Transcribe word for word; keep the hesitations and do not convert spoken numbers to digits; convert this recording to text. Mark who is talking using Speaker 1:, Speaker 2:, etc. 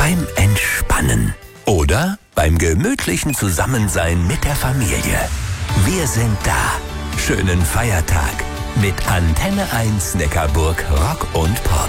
Speaker 1: beim Entspannen oder beim gemütlichen Zusammensein mit der Familie. Wir sind da. Schönen Feiertag mit Antenne eins Neckarburg Rock und Pop.